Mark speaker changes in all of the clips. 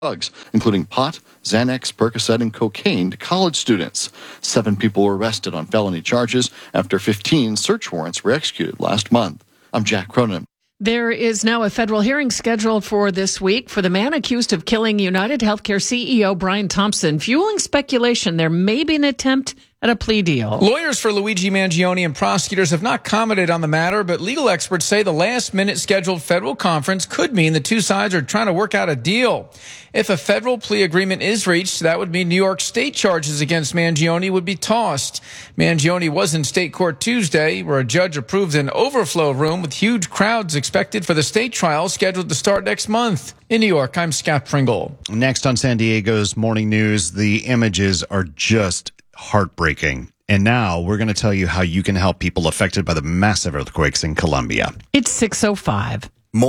Speaker 1: drugs, including pot, Xanax, Percocet, and cocaine to college students. 7 people were arrested on felony charges after 15 search warrants were executed last month. I'm Jack Cronin.
Speaker 2: There is now a federal hearing scheduled for this week for the man accused of killing United Healthcare CEO Brian Thompson, fueling speculation there may be an attempt at a plea deal.
Speaker 3: Lawyers for Luigi Mangione and prosecutors have not commented on the matter, but legal experts say the last-minute scheduled federal conference could mean the two sides are trying to work out a deal. If a federal plea agreement is reached, that would mean New York State charges against Mangione would be tossed. Mangione was in state court Tuesday, where a judge approved an overflow room with huge crowds expected for the state trial scheduled to start next month. In New York, I'm Scott Pringle.
Speaker 4: Next on San Diego's Morning News, the images are just heartbreaking. And now we're going to tell you how you can help people affected by the massive earthquakes in Colombia.
Speaker 2: It's 6:05.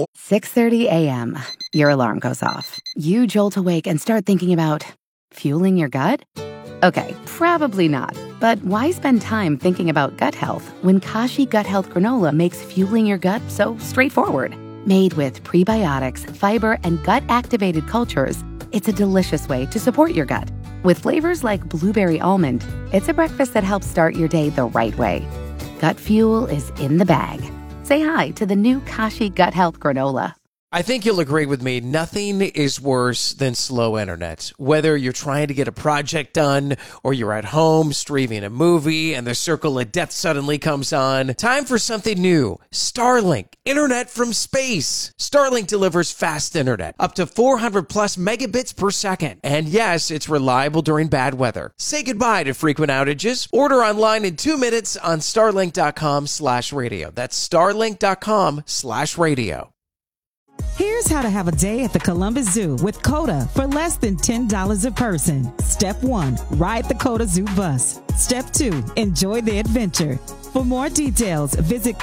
Speaker 5: 6:30 a.m. Your alarm goes off. You jolt awake and start thinking about fueling your gut? Okay, probably not. But why spend time thinking about gut health when Kashi Gut Health Granola makes fueling your gut so straightforward? Made with prebiotics, fiber, and gut-activated cultures, it's a delicious way to support your gut. With flavors like blueberry almond, it's a breakfast that helps start your day the right way. Gut fuel is in the bag. Say hi to the new Kashi Gut Health Granola.
Speaker 6: I think you'll agree with me. Nothing is worse than slow internet. Whether you're trying to get a project done or you're at home streaming a movie and the circle of death suddenly comes on. Time for something new. Starlink. Internet from space. Starlink delivers fast internet. Up to 400 plus megabits per second. And yes, it's reliable during bad weather. Say goodbye to frequent outages. Order online in 2 minutes on starlink.com/radio. That's starlink.com/radio.
Speaker 7: Here's how to have a day at the Columbus Zoo with COTA for less than $10 a person. Step 1, ride the COTA Zoo bus. Step 2, enjoy the adventure. For more details, visit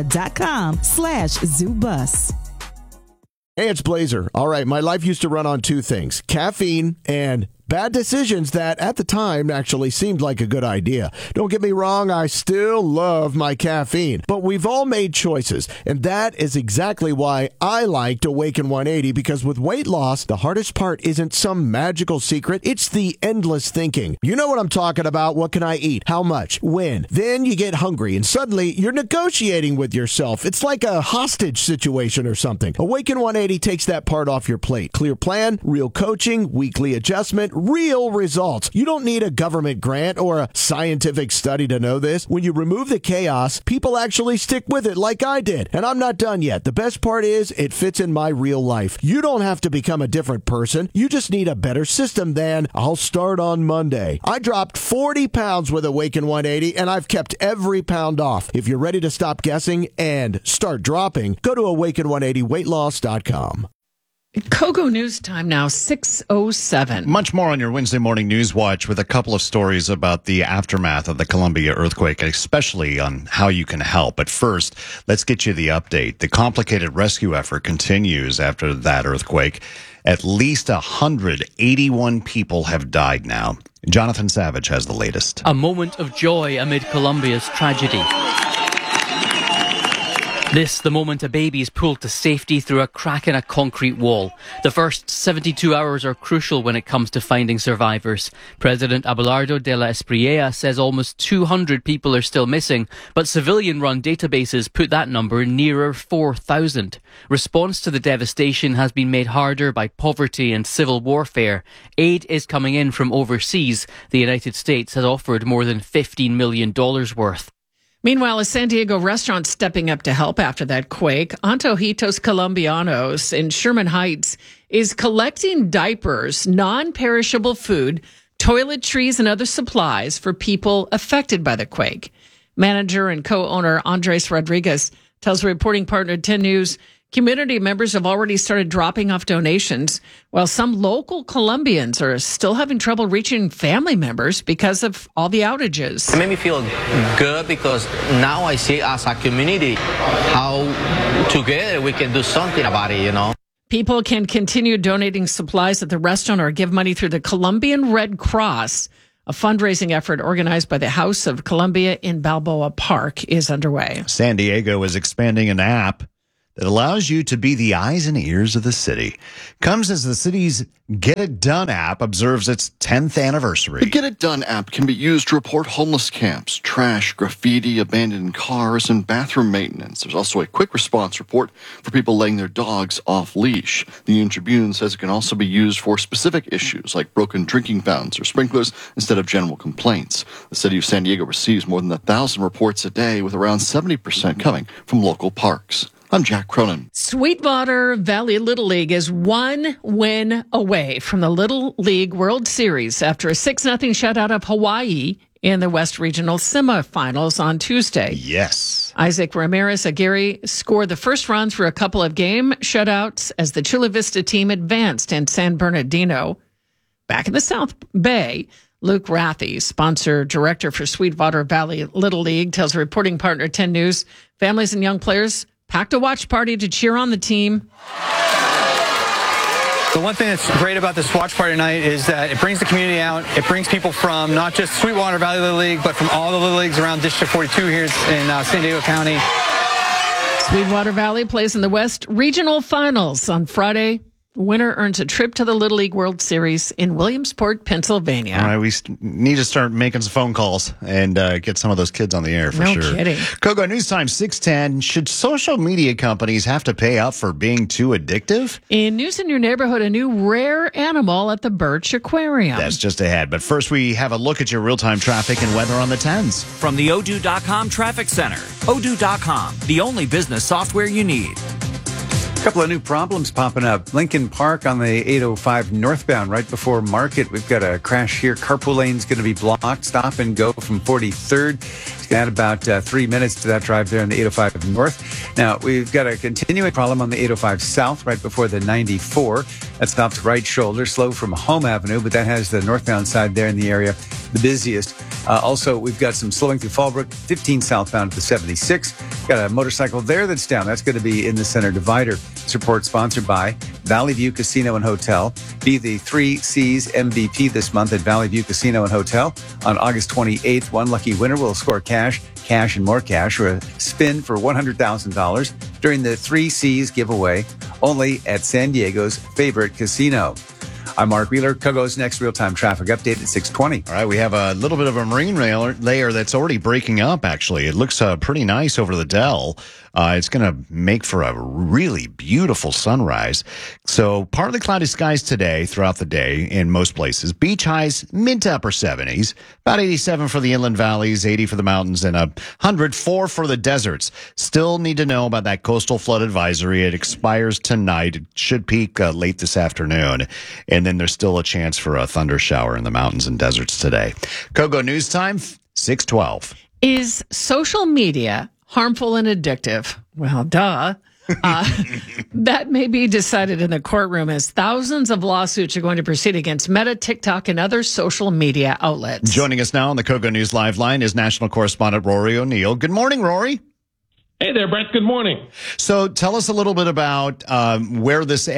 Speaker 7: COTA.com/ZooBus.
Speaker 8: Hey, it's Blazer. All right, my life used to run on 2 things, caffeine and bad decisions that at the time actually seemed like a good idea. Don't get me wrong, I still love my caffeine, but we've all made choices, and that is exactly why I liked Awaken 180, because with weight loss, the hardest part isn't some magical secret, it's the endless thinking. You know what I'm talking about. What can I eat? How much? When? Then you get hungry, and suddenly you're negotiating with yourself. It's like a hostage situation or something. Awaken 180 takes that part off your plate. Clear plan, real coaching, weekly adjustment, real results. You don't need a government grant or a scientific study to know this. When you remove the chaos, people actually stick with it like I did. And I'm not done yet. The best part is it fits in my real life. You don't have to become a different person. You just need a better system than I'll start on Monday. I dropped 40 pounds with Awaken 180 and I've kept every pound off. If you're ready to stop guessing and start dropping, go to awaken180weightloss.com.
Speaker 2: Kogo News Time now, 6:07.
Speaker 4: Much more on your Wednesday morning news watch with a couple of stories about the aftermath of the Colombia earthquake, especially on how you can help. But first, let's get you the update. The complicated rescue effort continues after that earthquake. At least 181 people have died now. Jonathan Savage has the latest.
Speaker 9: A moment of joy amid Colombia's tragedy. This, the moment a baby is pulled to safety through a crack in a concrete wall. The first 72 hours are crucial when it comes to finding survivors. President Abelardo de la Espriella says almost 200 people are still missing, but civilian-run databases put that number nearer 4,000. Response to the devastation has been made harder by poverty and civil warfare. Aid is coming in from overseas. The United States has offered more than $15 million worth.
Speaker 2: Meanwhile, a San Diego restaurant stepping up to help after that quake. Antojitos Colombianos in Sherman Heights is collecting diapers, non-perishable food, toiletries, and other supplies for people affected by the quake. Manager and co-owner Andres Rodriguez tells reporting partner 10 News community members have already started dropping off donations, while some local Colombians are still having trouble reaching family members because of all the outages.
Speaker 10: It made me feel good because now I see as a community how together we can do something about it, you know.
Speaker 2: People can continue donating supplies at the restaurant or give money through the Colombian Red Cross. A fundraising effort organized by the House of Colombia in Balboa Park is underway.
Speaker 4: San Diego is expanding an app that allows you to be the eyes and ears of the city. Comes as the city's Get It Done app observes its 10th anniversary.
Speaker 1: The Get It Done app can be used to report homeless camps, trash, graffiti, abandoned cars, and bathroom maintenance. There's also a quick response report for people letting their dogs off leash. The Union Tribune says it can also be used for specific issues like broken drinking fountains or sprinklers instead of general complaints. The city of San Diego receives more than 1,000 reports a day, with around 70% coming from local parks. I'm Jack Cronin.
Speaker 2: Sweetwater Valley Little League is one win away from the Little League World Series after a 6-0 shutout of Hawaii in the West Regional semifinals on Tuesday.
Speaker 4: Yes.
Speaker 2: Isaac Ramirez Aguirre scored the first runs for a couple of game shutouts as the Chula Vista team advanced in San Bernardino. Back in the South Bay, Luke Rathy, sponsor director for Sweetwater Valley Little League, tells reporting partner 10 News families and young players packed a watch party to cheer on the team.
Speaker 11: The one thing that's great about this watch party tonight is that it brings the community out. It brings people from not just Sweetwater Valley Little League, but from all the Little Leagues around District 42 here in San Diego County.
Speaker 2: Sweetwater Valley plays in the West Regional Finals on Friday. Winner earns a trip to the Little League World Series in Williamsport, Pennsylvania.
Speaker 4: All right, we need to start making some phone calls and get some of those kids on the air for sure.
Speaker 2: No kidding.
Speaker 4: Kogo News Time 610. Should social media companies have to pay up for being too addictive?
Speaker 2: In News in Your Neighborhood, a new rare animal at the Birch Aquarium.
Speaker 4: That's just ahead. But first, we have a look at your real-time traffic and weather on the 10s.
Speaker 12: From the Odoo.com Traffic Center. Odoo.com, the only business software you need.
Speaker 13: A couple of new problems popping up. Lincoln Park on the 805 northbound right before Market. We've got a crash here. Carpool lane's going to be blocked. Stop and go from 43rd. Add about 3 minutes to that drive there on the 805 north. Now, we've got a continuing problem on the 805 south right before the 94. That stops right shoulder, slow from Home Avenue, but that has the northbound side there in the area the busiest. Also, we've got some slowing through Fallbrook, 15 southbound to the 76. Got a motorcycle there that's down. That's going to be in the center divider. This report sponsored by Valley View Casino and Hotel. Be the 3 C's MVP this month at Valley View Casino and Hotel. On August 28th, one lucky winner will score cash, and more cash, or a spin for $100,000 during the 3 C's giveaway, only at San Diego's favorite casino. I'm Mark Wheeler. Kogo's next real-time traffic update at 6:20.
Speaker 4: All right, we have a little bit of a marine layer that's already breaking up, actually. It looks pretty nice over the Dell. It's going to make for a really beautiful sunrise. So partly cloudy skies today throughout the day in most places. Beach highs mid to upper 70s. About 87 for the inland valleys, 80 for the mountains, and 104 for the deserts. Still need to know about that coastal flood advisory. It expires tonight. It should peak late this afternoon. And then there's still a chance for a thunder shower in the mountains and deserts today. Kogo News Time, 6:12.
Speaker 2: Is social media harmful and addictive? Well, duh. That may be decided in the courtroom as thousands of lawsuits are going to proceed against Meta, TikTok, and other social media outlets.
Speaker 4: Joining us now on the Kogo News Live line is national correspondent Rory O'Neill. Good morning, Rory.
Speaker 14: Hey there, Brett. Good morning.
Speaker 4: So tell us a little bit about where this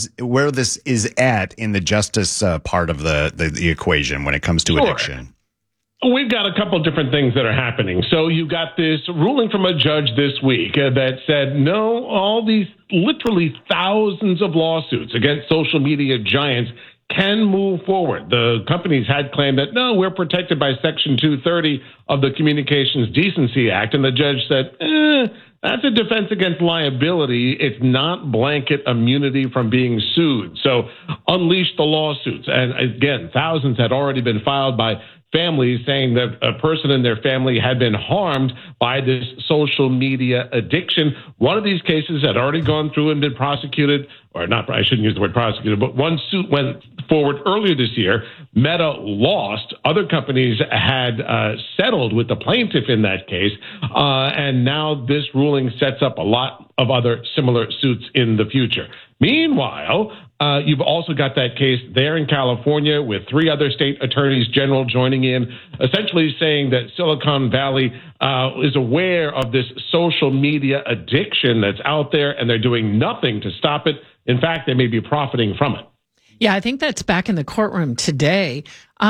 Speaker 4: is at in the justice part of the equation when it comes to addiction.
Speaker 14: We've got a couple of different things that are happening. So you got this ruling from a judge this week that said, no, all these literally thousands of lawsuits against social media giants can move forward. The companies had claimed that, no, we're protected by Section 230 of the Communications Decency Act. And the judge said, that's a defense against liability. It's not blanket immunity from being sued. So unleash the lawsuits. And again, thousands had already been filed by families saying that a person in their family had been harmed by this social media addiction. One of these cases had already gone through and been prosecuted, or not, I shouldn't use the word prosecuted, but one suit went forward earlier this year. Meta lost. Other companies had settled with the plaintiff in that case. And now this ruling sets up a lot of other similar suits in the future. Meanwhile, you've also got that case there in California with 3 other state attorneys general joining in, essentially saying that Silicon Valley is aware of this social media addiction that's out there, and they're doing nothing to stop it. In fact, they may be profiting from it.
Speaker 2: Yeah, I think that's back in the courtroom today.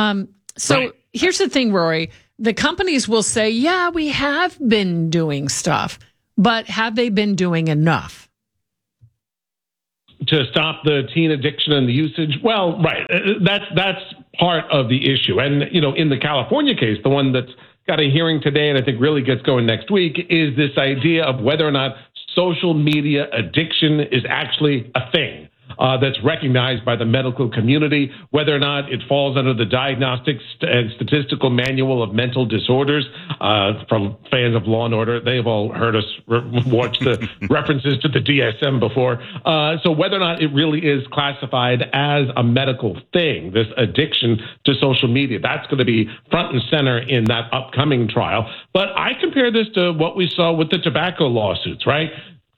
Speaker 2: Here's the thing, Rory. The companies will say, yeah, we have been doing stuff, but have they been doing enough?
Speaker 14: to stop the teen addiction and the usage. Well, right. That's part of the issue. And, in the California case, the one that's got a hearing today and I think really gets going next week, is this idea of whether or not social media addiction is actually a thing that's recognized by the medical community, whether or not it falls under the Diagnostics and Statistical Manual of Mental Disorders. From fans of Law and Order, they've all heard us watch the references to the DSM before. So whether or not it really is classified as a medical thing, this addiction to social media, that's going to be front and center in that upcoming trial. But I compare this to what we saw with the tobacco lawsuits, right?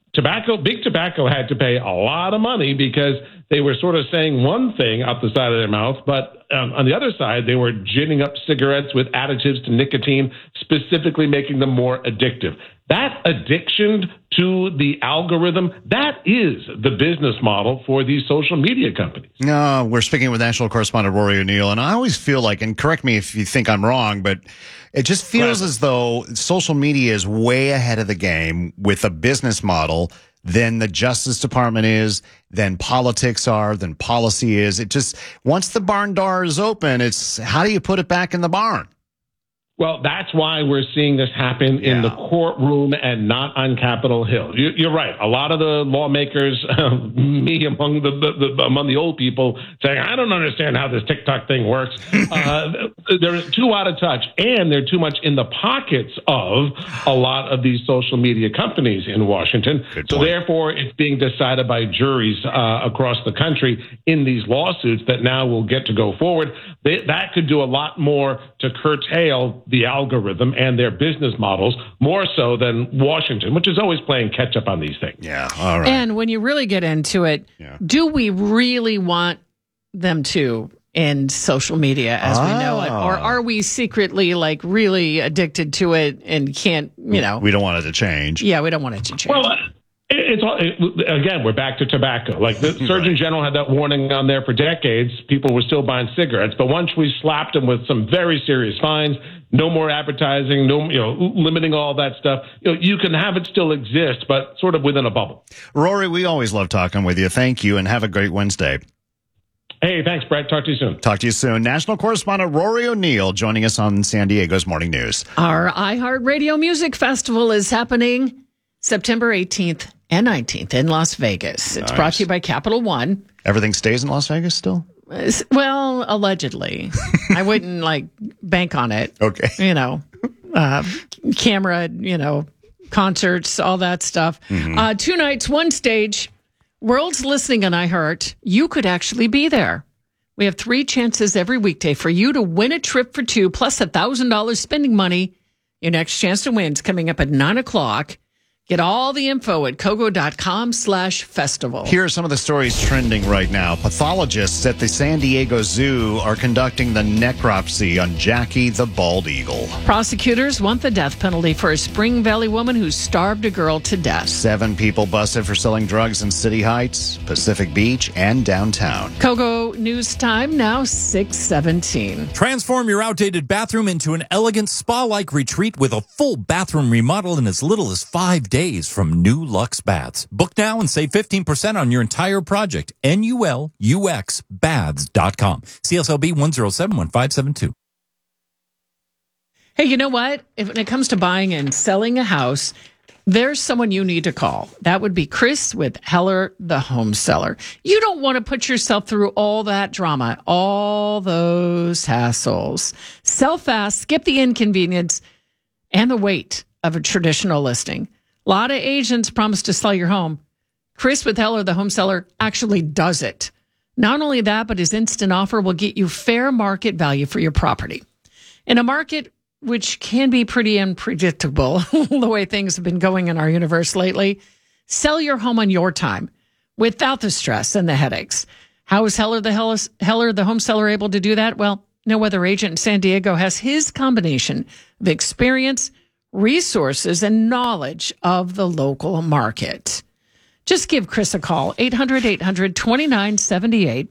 Speaker 14: Big Tobacco had to pay a lot of money because they were sort of saying one thing out the side of their mouth, but on the other side, they were ginning up cigarettes with additives to nicotine, specifically making them more addictive. That addiction to the algorithm, that is the business model for these social media companies.
Speaker 4: No, we're speaking with national correspondent Rory O'Neill, and I always feel like, and correct me if you think I'm wrong, but it just feels as though social media is way ahead of the game with a business model than the Justice Department is, than politics are, than policy is. It just, once the barn door is open, it's how do you put it back in the barn?
Speaker 14: Well, that's why we're seeing this happen in the courtroom and not on Capitol Hill. You're right. A lot of the lawmakers, me among the old people, saying, I don't understand how this TikTok thing works. They're too out of touch, and they're too much in the pockets of a lot of these social media companies in Washington. So therefore, it's being decided by juries across the country in these lawsuits that now will get to go forward. That could do a lot more to curtail the algorithm and their business models, more so than Washington, which is always playing catch up on these things.
Speaker 4: Yeah, all right.
Speaker 2: And when you really get into it, do we really want them to end social media as we know it? Or are we secretly really addicted to it and can't,
Speaker 4: We don't want it to change.
Speaker 2: Yeah, we don't want it to change.
Speaker 14: Well, again, we're back to tobacco. Like the Surgeon General had that warning on there for decades. People were still buying cigarettes. But once we slapped them with some very serious fines, no more advertising, limiting all that stuff, you can have it still exist, but sort of within a bubble.
Speaker 4: Rory, we always love talking with you. Thank you, and have a great Wednesday.
Speaker 14: Hey, thanks, Brett. Talk to you soon.
Speaker 4: Talk to you soon. National correspondent Rory O'Neill joining us on San Diego's Morning News.
Speaker 2: Our iHeartRadio Music Festival is happening September 18th and 19th in Las Vegas. It's brought to you by Capital One.
Speaker 4: Everything stays in Las Vegas still?
Speaker 2: Well, allegedly. I wouldn't bank on it.
Speaker 4: Okay.
Speaker 2: Camera, concerts, all that stuff. 2 nights, 1 stage. World's listening on iHeart. You could actually be there. We have 3 chances every weekday for you to win a trip for 2 plus $1,000 spending money. Your next chance to win is coming up at 9 o'clock. Get all the info at kogo.com/festival.
Speaker 4: Here are some of the stories trending right now. Pathologists at the San Diego Zoo are conducting the necropsy on Jackie the bald eagle.
Speaker 2: Prosecutors want the death penalty for a Spring Valley woman who starved a girl to death.
Speaker 4: 7 people busted for selling drugs in City Heights, Pacific Beach, and downtown.
Speaker 2: Kogo News Time now 6:17.
Speaker 12: Transform your outdated bathroom into an elegant spa-like retreat with a full bathroom remodel in as little as 5 days from New Lux Baths. Book now and save 15% on your entire project. NULUXBaths.com. CSLB 1071572.
Speaker 2: Hey, you know what? When it comes to buying and selling a house, there's someone you need to call. That would be Chris with Heller, the home seller. You don't want to put yourself through all that drama, all those hassles. Sell fast, skip the inconvenience and the wait of a traditional listing. A lot of agents promise to sell your home. Chris with Heller, the home seller, actually does it. Not only that, but his instant offer will get you fair market value for your property. In a market which can be pretty unpredictable, the way things have been going in our universe lately, sell your home on your time without the stress and the headaches. How is Heller, the home seller, able to do that? Well, no other agent in San Diego has his combination of experience, resources, and knowledge of the local market. Just give Chris a call, 800-800-2978,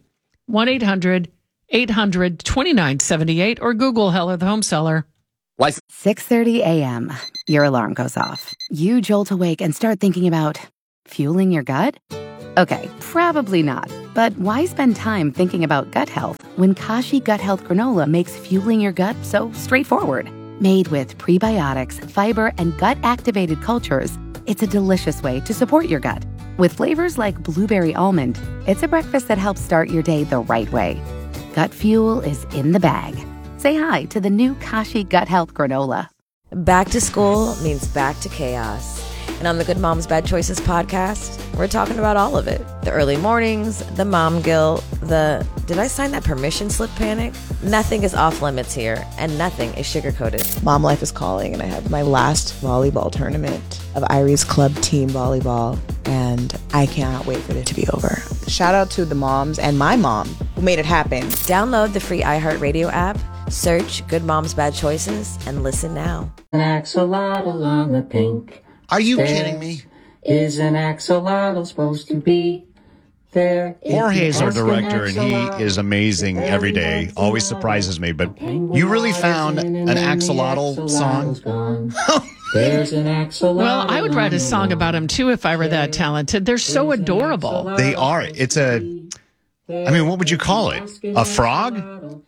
Speaker 2: 1-800-800-2978, or Google Heller, the home seller.
Speaker 5: 6:30 a.m. Your alarm goes off. You jolt awake and start thinking about fueling your gut? Okay, probably not. But why spend time thinking about gut health when Kashi Gut Health Granola makes fueling your gut so straightforward? Made with prebiotics, fiber, and gut-activated cultures, it's a delicious way to support your gut. With flavors like blueberry almond, it's a breakfast that helps start your day the right way. Gut fuel is in the bag. Say hi to the new Kashi Gut Health Granola.
Speaker 15: Back to school means back to chaos. And on the Good Moms Bad Choices podcast, we're talking about all of it. The early mornings, the mom guilt, the did I sign that permission slip panic? Nothing is off limits here, and nothing is sugar-coated.
Speaker 16: Mom life is calling, and I have my last volleyball tournament of Irie's Club Team Volleyball, and I cannot wait for it to be over. Shout out to the moms and my mom who made it happen.
Speaker 15: Download the free iHeartRadio app, search Good Moms Bad Choices, and listen now.
Speaker 17: An axolotl on the pink.
Speaker 4: Are you kidding me?
Speaker 17: Is an axolotl supposed to be there?
Speaker 4: Jorge is our director, and he is amazing every day. Always surprises me. But you really found an axolotl song?
Speaker 17: There's an axolotl.
Speaker 2: Well, I would write a song about them too if I were that talented. They're so adorable.
Speaker 4: They are. It's what would you call it? A frog?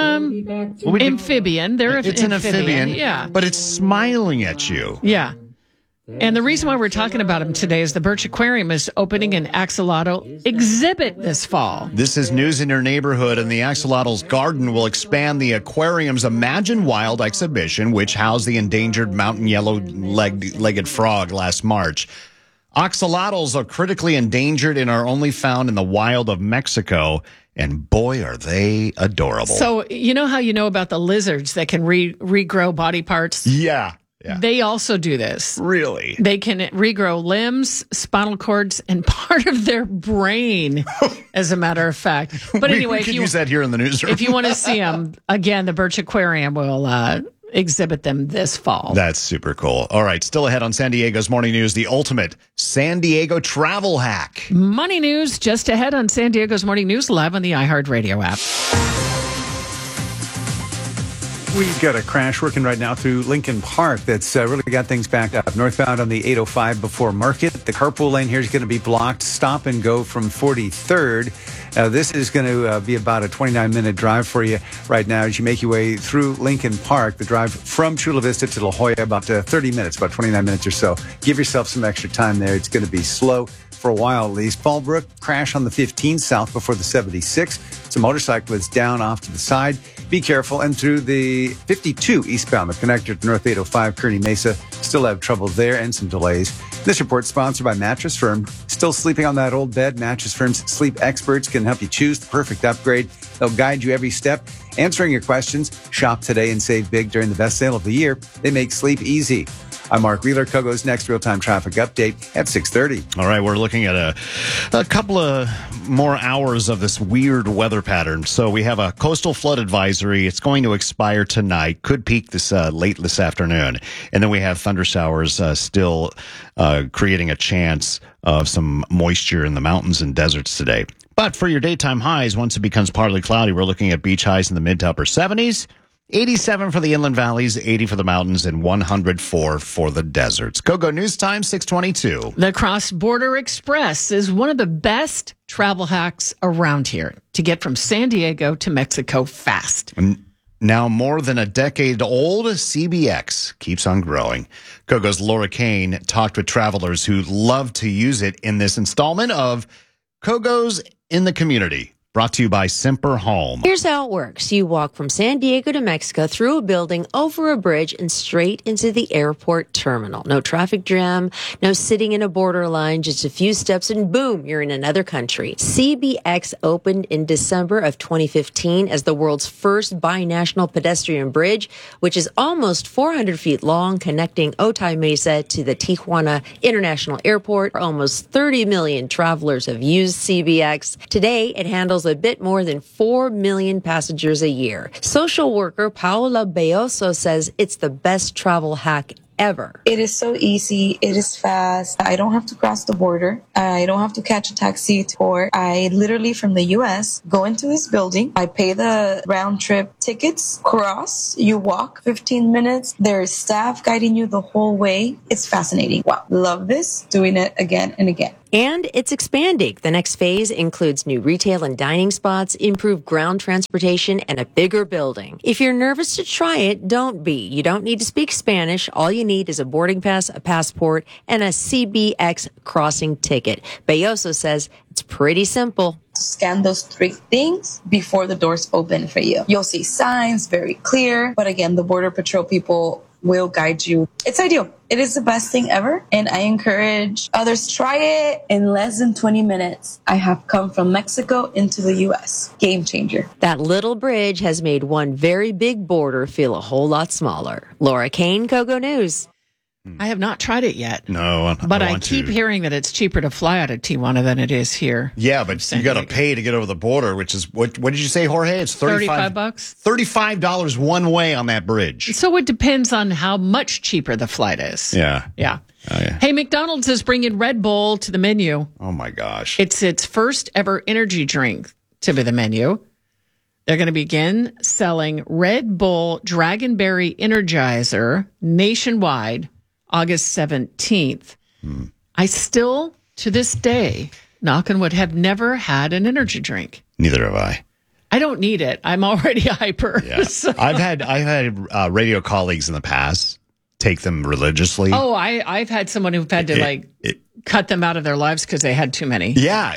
Speaker 2: Amphibian.
Speaker 4: It's an amphibian.
Speaker 2: Yeah.
Speaker 4: But it's smiling at you.
Speaker 2: Yeah. And the reason why we're talking about them today is the Birch Aquarium is opening an axolotl exhibit this fall.
Speaker 4: This is news in your neighborhood, and the Axolotl's Garden will expand the aquarium's Imagine Wild exhibition, which housed the endangered mountain yellow-legged frog last March. Axolotls are critically endangered and are only found in the wild of Mexico, and boy, are they adorable.
Speaker 2: So you know how you know about the lizards that can regrow body parts?
Speaker 4: Yeah.
Speaker 2: They also do this.
Speaker 4: Really?
Speaker 2: They can regrow limbs, spinal cords, and part of their brain, as a matter of fact. But anyway,
Speaker 4: we could use that here in the newsroom.
Speaker 2: If you want to see them, again, the Birch Aquarium will exhibit them this fall.
Speaker 4: That's super cool. All right, still ahead on San Diego's Morning News, the ultimate San Diego travel hack.
Speaker 2: Money news just ahead on San Diego's Morning News, live on the iHeartRadio app.
Speaker 13: We've got a crash working right now through Lincoln Park that's really got things backed up. Northbound on the 805 before Market. The carpool lane here is going to be blocked. Stop and go from 43rd. This is going to be about a 29-minute drive for you right now as you make your way through Lincoln Park. The drive from Chula Vista to La Jolla, about 30 minutes, about 29 minutes or so. Give yourself some extra time there. It's going to be slow for a while at least. Fallbrook, crash on the 15 south before the 76. Some motorcyclists down off to the side. Be careful. And through the 52 eastbound, the connector to North 805, Kearney Mesa, still have trouble there and some delays. This report sponsored by Mattress Firm. Still sleeping on that old bed? Mattress Firm's sleep experts can help you choose the perfect upgrade. They'll guide you every step, answering your questions. Shop today and save big during the best sale of the year. They make sleep easy. I'm Mark Wheeler. Kogo's next real-time traffic update at 6:30.
Speaker 4: All right, we're looking at a couple of more hours of this weird weather pattern. So we have a coastal flood advisory. It's going to expire tonight. Could peak this late this afternoon. And then we have thunder showers still creating a chance of some moisture in the mountains and deserts today. But for your daytime highs, once it becomes partly cloudy, we're looking at beach highs in the mid to upper 70s. 87 for the inland valleys, 80 for the mountains, and 104 for the deserts. Kogo News Time, 6:22.
Speaker 2: The Cross Border Express is one of the best travel hacks around here to get from San Diego to Mexico fast.
Speaker 4: Now more than a decade old, CBX keeps on growing. Kogo's Laura Kane talked with travelers who love to use it in this installment of Kogo's in the Community. Brought to you by Semper Home.
Speaker 18: Here's how it works. You walk from San Diego to Mexico through a building, over a bridge, and straight into the airport terminal. No traffic jam, no sitting in a border line, just a few steps and boom, you're in another country. CBX opened in December of 2015 as the world's first binational pedestrian bridge, which is almost 400 feet long, connecting Otay Mesa to the Tijuana International Airport. Almost 30 million travelers have used CBX. Today, it handles a bit more than 4 million passengers a year. Social worker Paola Beoso says it's the best travel hack ever.
Speaker 19: It is so easy. It is fast. I don't have to cross the border. I don't have to catch a taxi to port. I literally from the U.S. go into this building. I pay the round trip tickets, cross, you walk 15 minutes. There's staff guiding you the whole way. It's fascinating. Wow. Love this. Doing it again and again.
Speaker 18: And it's expanding. The next phase includes new retail and dining spots, improved ground transportation, and a bigger building. If you're nervous to try it, don't be. You don't need to speak Spanish. All you need is a boarding pass, a passport, and a CBX crossing ticket. Belloso says it's pretty simple.
Speaker 19: Scan those 3 things before the doors open for you. You'll see signs, very clear. But again, the Border Patrol people will guide you. It's ideal. It is the best thing ever. And I encourage others to try it. In less than 20 minutes, I have come from Mexico into the U.S. Game changer.
Speaker 18: That little bridge has made one very big border feel a whole lot smaller. Laura Kane, Kogo News.
Speaker 2: I have not tried it yet.
Speaker 4: No,
Speaker 2: but I keep hearing that it's cheaper to fly out of Tijuana than it is here.
Speaker 4: Yeah, but you got to pay to get over the border, which is what did you say, Jorge? It's $35. $35 one way on that bridge.
Speaker 2: So it depends on how much cheaper the flight is.
Speaker 4: Yeah.
Speaker 2: Yeah.
Speaker 4: Oh, yeah.
Speaker 2: Hey, McDonald's is bringing Red Bull to the menu.
Speaker 4: Oh my gosh.
Speaker 2: It's its first ever energy drink to be the menu. They're going to begin selling Red Bull Dragonberry Energizer nationwide August 17th. I still, to this day, knock on wood, have never had an energy drink.
Speaker 4: Neither have I.
Speaker 2: I don't need it. I'm already hyper.
Speaker 4: Yeah.
Speaker 2: So.
Speaker 4: I've had radio colleagues in the past take them religiously.
Speaker 2: Oh, I've had someone who've had to cut them out of their lives because they had too many.
Speaker 4: Yeah,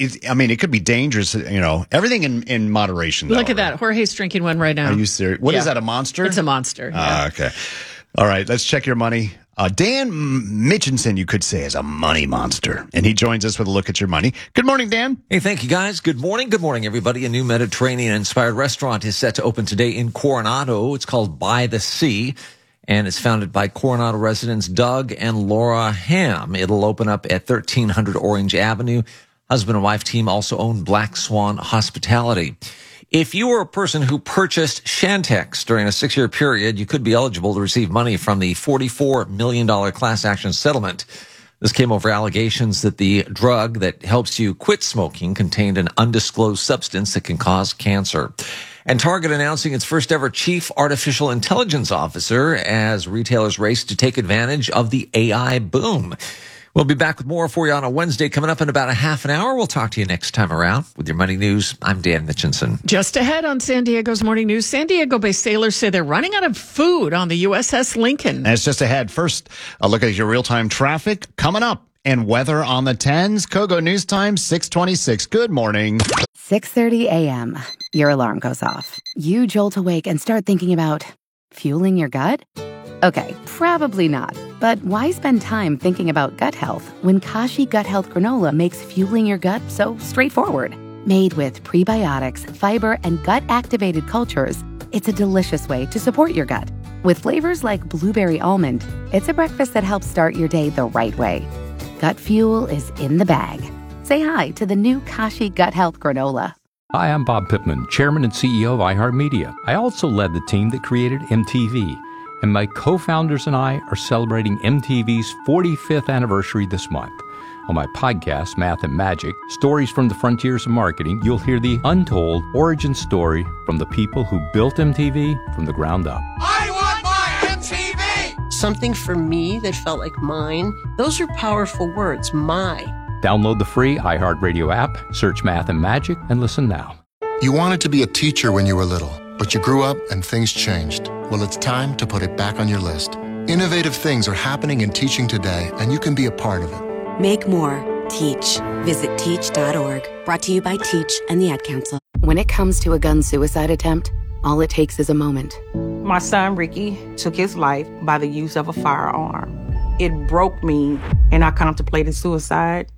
Speaker 4: it could be dangerous. Everything in moderation.
Speaker 2: Look at that. Jorge's drinking one right now.
Speaker 4: Are you serious? What is that? A Monster?
Speaker 2: It's a Monster. Yeah.
Speaker 4: Okay. All right. Let's check your money. Dan Mitchinson, you could say, is a money monster, and he joins us with a look at your money. Good morning, Dan.
Speaker 20: Hey, thank you, guys. Good morning. Good morning, everybody. A new Mediterranean-inspired restaurant is set to open today in Coronado. It's called By the Sea, and it's founded by Coronado residents Doug and Laura Ham. It'll open up at 1300 Orange Avenue. Husband and wife team also own Black Swan Hospitality. If you were a person who purchased Shantex during a 6-year period, you could be eligible to receive money from the $44 million class action settlement. This came over allegations that the drug that helps you quit smoking contained an undisclosed substance that can cause cancer. And Target announcing its first ever chief artificial intelligence officer as retailers race to take advantage of the AI boom. We'll be back with more for you on a Wednesday coming up in about a half an hour. We'll talk to you next time around with your money news. I'm Dan Mitchinson.
Speaker 2: Just ahead on San Diego's Morning News, San Diego-based sailors say they're running out of food on the USS Lincoln.
Speaker 4: And it's just ahead. First, a look at your real-time traffic coming up and weather on the 10s. Kogo News Time, 6:26. Good morning.
Speaker 5: 6:30 a.m. Your alarm goes off. You jolt awake and start thinking about fueling your gut? Okay, probably not. But why spend time thinking about gut health when Kashi Gut Health Granola makes fueling your gut so straightforward? Made with prebiotics, fiber, and gut-activated cultures, it's a delicious way to support your gut. With flavors like blueberry almond, it's a breakfast that helps start your day the right way. Gut fuel is in the bag. Say hi to the new Kashi Gut Health Granola.
Speaker 21: Hi, I'm Bob Pittman, Chairman and CEO of iHeartMedia. I also led the team that created MTV. And my co-founders and I are celebrating MTV's 45th anniversary this month. On my podcast, Math and Magic, Stories from the Frontiers of Marketing, you'll hear the untold origin story from the people who built MTV from the ground up.
Speaker 22: I want my MTV! Something for me that felt like mine. Those are powerful words, my.
Speaker 21: Download the free iHeartRadio app, search Math and Magic, and listen now.
Speaker 23: You wanted to be a teacher when you were little, but you grew up and things changed. Well, it's time to put it back on your list. Innovative things are happening in teaching today, and you can be a part of it.
Speaker 24: Make more. Teach. Visit teach.org. Brought to you by Teach and the Ad Council.
Speaker 5: When it comes to a gun suicide attempt, all it takes is a moment.
Speaker 25: My son, Ricky, took his life by the use of a firearm. It broke me, and I contemplated suicide.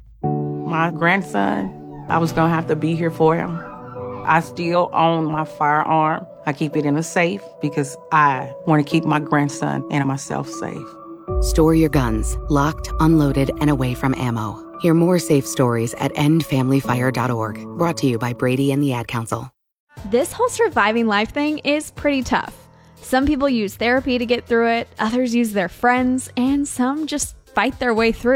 Speaker 25: My grandson, I was going to have to be here for him. I still own my firearm. I keep it in a safe because I want to keep my grandson and myself safe.
Speaker 5: Store your guns, locked, unloaded, and away from ammo. Hear more safe stories at endfamilyfire.org. Brought to you by Brady and the Ad Council.
Speaker 26: This whole surviving life thing is pretty tough. Some people use therapy to get through it, others use their friends, and some just fight their way through.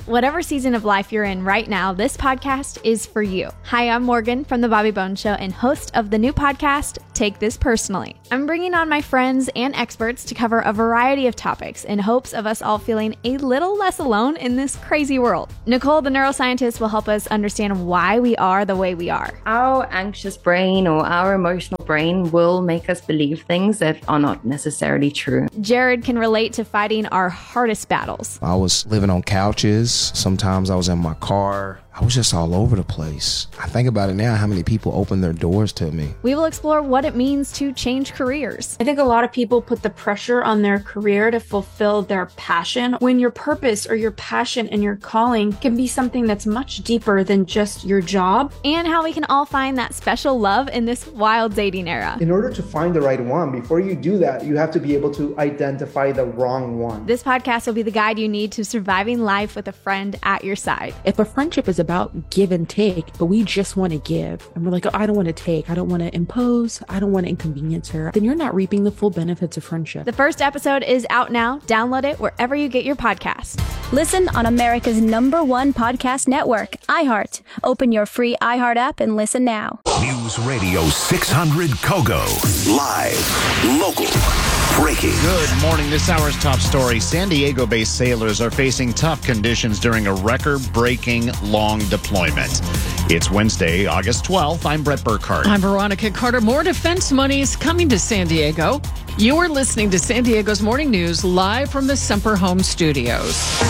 Speaker 26: whatever season of life you're in right now, this podcast is for you. Hi, I'm Morgan from The Bobby Bones Show and host of the new podcast, Take This Personally. I'm bringing on my friends and experts to cover a variety of topics in hopes of us all feeling a little less alone in this crazy world. Nicole, the neuroscientist, will help us understand why we are the way we are.
Speaker 3: Our anxious brain or our emotional brain will make us believe things that are not necessarily true.
Speaker 26: Jared can relate to fighting our hardest battles.
Speaker 6: I was living on couches. Sometimes I was in my car. I was just all over the place. I think about it now, how many people opened their doors to me.
Speaker 26: We will explore what it means to change careers.
Speaker 7: I think a lot of people put the pressure on their career to fulfill their passion, when your purpose or your passion and your calling can be something that's much deeper than just your job.
Speaker 26: And how we can all find that special love in this wild dating era.
Speaker 8: In order to find the right one, before you do that, you have to be able to identify the wrong one.
Speaker 26: This podcast will be the guide you need to surviving life with a friend at your side.
Speaker 9: If a friendship is about give and take, but we just want to give, and we're like, oh, I don't want to take, I don't want to impose, I don't want to inconvenience her, then you're not reaping the full benefits of friendship.
Speaker 26: The first episode is out now. Download it wherever you get your podcasts.
Speaker 10: Listen on America's #1 podcast network, iHeart. Open your free iHeart app and listen now.
Speaker 27: News Radio 600 Kogo. Live, local, breaking.
Speaker 4: Good morning. This hour's top story. San Diego-based sailors are facing tough conditions during a record-breaking long deployment. It's Wednesday, August 12th. I'm Brett Burkhardt.
Speaker 2: I'm Veronica Carter. More defense money is coming to San Diego. You are listening to San Diego's Morning News live from the Semper Home Studios.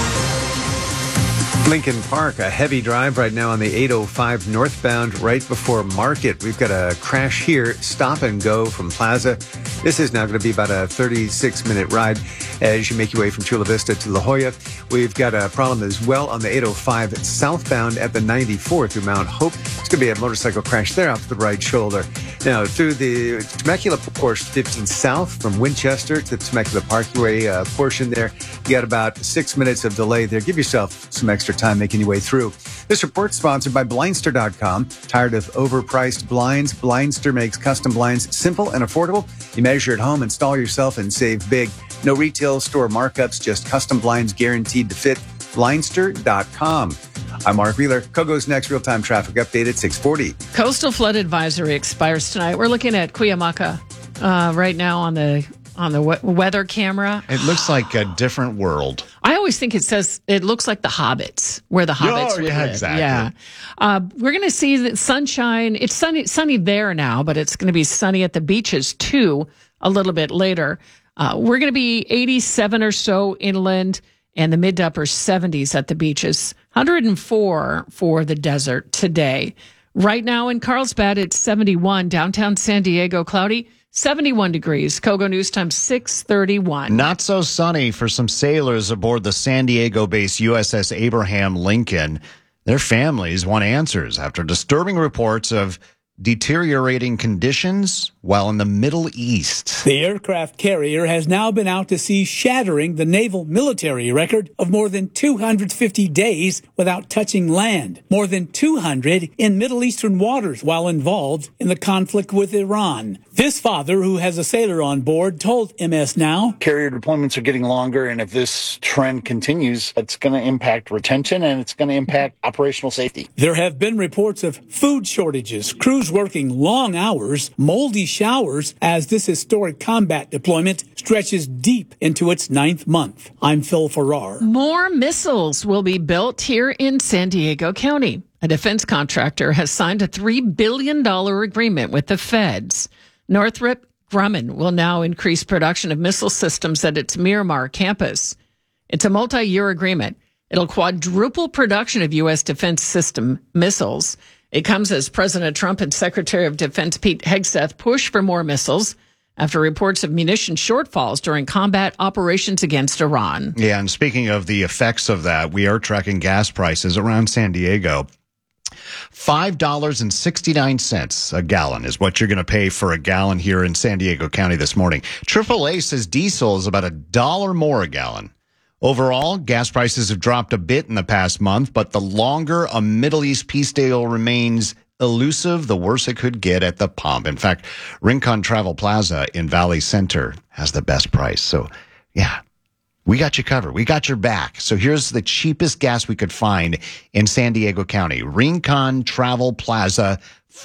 Speaker 13: Lincoln Park, a heavy drive right now on the 805 northbound right before Market. We've got a crash here, stop and go from Plaza. This is now going to be about a 36-minute ride as you make your way from Chula Vista to La Jolla. We've got a problem as well on the 805 southbound at the 94 through Mount Hope. It's going to be a motorcycle crash there off the right shoulder. Now, through the Temecula portion, 15 south from Winchester to the Temecula Parkway portion there, you got about 6 minutes of delay there. Give yourself some extra time making your way through. This report sponsored by Blindster.com. Tired of overpriced blinds? Blindster makes custom blinds simple and affordable. You measure at home, install yourself, and save big. No retail store markups, just custom blinds guaranteed to fit. Blindster.com. I'm Mark Wheeler. Kogo's next real-time traffic update at 6:40.
Speaker 2: Coastal flood advisory expires tonight. We're looking at Cuyamaca right now on the weather camera.
Speaker 4: It looks like a different world.
Speaker 2: I always think it looks like the Hobbits, where the Hobbits would live.
Speaker 4: Exactly.
Speaker 2: Yeah. We're going to see the sunshine. It's sunny there now, but it's going to be sunny at the beaches too a little bit later. We're going to be 87 or so inland and the mid to upper 70s at the beaches. 104 for the desert today. Right now in Carlsbad, it's 71. Downtown San Diego, cloudy. 71 degrees. Kogo News Time 6:31.
Speaker 4: Not so sunny for some sailors aboard the San Diego-based USS Abraham Lincoln. Their families want answers after disturbing reports of deteriorating conditions while in the Middle East.
Speaker 28: The aircraft carrier has now been out to sea, shattering the naval military record of more than 250 days without touching land, more than 200 in Middle Eastern waters while involved in the conflict with Iran. This father, who has a sailor on board, told MS Now,
Speaker 29: carrier deployments are getting longer, and if this trend continues, it's going to impact retention and it's going to impact operational safety.
Speaker 28: There have been reports of food shortages, crews working long hours, moldy showers, as this historic combat deployment stretches deep into its 9th month. I'm Phil Farrar.
Speaker 2: More missiles will be built here in San Diego County. A defense contractor has signed a $3 billion agreement with the feds. Northrop Grumman will now increase production of missile systems at its Miramar campus. It's a multi-year agreement. It'll quadruple production of U.S. defense system missiles. It comes as President Trump and Secretary of Defense Pete Hegseth push for more missiles after reports of munition shortfalls during combat operations against Iran.
Speaker 4: Yeah, and speaking of the effects of that, we are tracking gas prices around San Diego. $5.69 a gallon is what you're going to pay for a gallon here in San Diego County this morning. AAA says diesel is about $1 more a gallon. Overall, gas prices have dropped a bit in the past month, but the longer a Middle East peace deal remains elusive, the worse it could get at the pump. In fact, Rincon Travel Plaza in Valley Center has the best price. So, yeah, We got you covered. We got your back. So here's the cheapest gas we could find in San Diego County. Rincon Travel Plaza,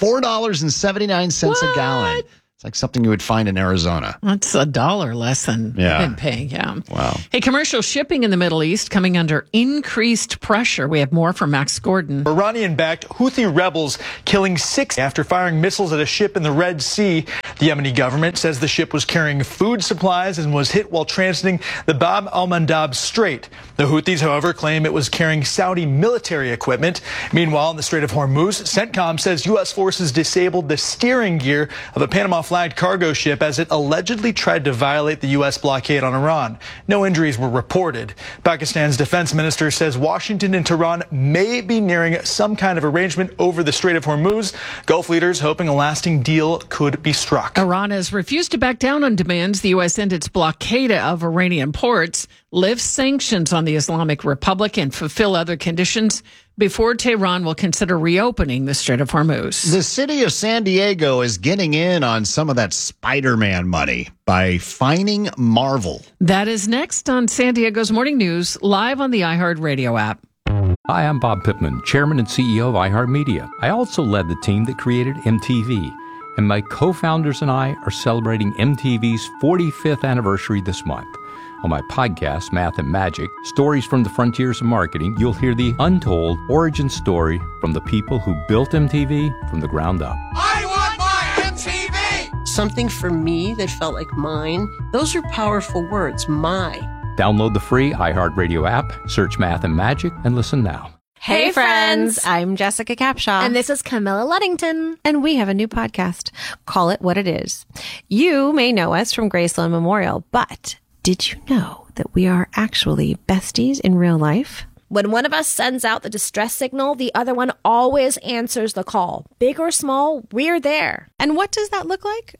Speaker 4: $4.79 a gallon. It's like something you would find in Arizona.
Speaker 2: That's $1 less than I've been paying. Yeah.
Speaker 4: Wow.
Speaker 2: Hey, commercial shipping in the Middle East coming under increased pressure. We have more from Max Gordon.
Speaker 1: Iranian-backed Houthi rebels killing 6 after firing missiles at a ship in the Red Sea. The Yemeni government says the ship was carrying food supplies and was hit while transiting the Bab al-Mandab Strait. The Houthis, however, claim it was carrying Saudi military equipment. Meanwhile, in the Strait of Hormuz, CENTCOM says U.S. forces disabled the steering gear of a Panama-flagged cargo ship as it allegedly tried to violate the U.S. blockade on Iran. No injuries were reported. Pakistan's defense minister says Washington and Tehran may be nearing some kind of arrangement over the Strait of Hormuz. Gulf leaders hoping a lasting deal could be struck.
Speaker 2: Iran has refused to back down on demands the U.S. end its blockade of Iranian ports, lift sanctions on the Islamic Republic, and fulfill other conditions before Tehran will consider reopening the Strait of Hormuz.
Speaker 4: The city of San Diego is getting in on some of that Spider-Man money by fining Marvel.
Speaker 2: That is next on San Diego's Morning News, live on the iHeartRadio app.
Speaker 21: Hi, I'm Bob Pittman, Chairman and CEO of iHeartMedia. I also led the team that created MTV, and my co-founders and I are celebrating MTV's 45th anniversary this month. On my podcast, Math and Magic, Stories from the Frontiers of Marketing, you'll hear the untold origin story from the people who built MTV from the ground up.
Speaker 22: I want my MTV! Something for me that felt like mine. Those are powerful words, my.
Speaker 21: Download the free iHeartRadio app, search Math and Magic, and listen now.
Speaker 11: Hey friends, I'm Jessica Capshaw.
Speaker 12: And this is Camilla Luddington.
Speaker 11: And we have a new podcast, Call It What It Is. You may know us from Graceland Memorial, but did you know that we are actually besties in real life?
Speaker 12: When one of us sends out the distress signal, the other one always answers the call. Big or small, we're there.
Speaker 11: And what does that look like?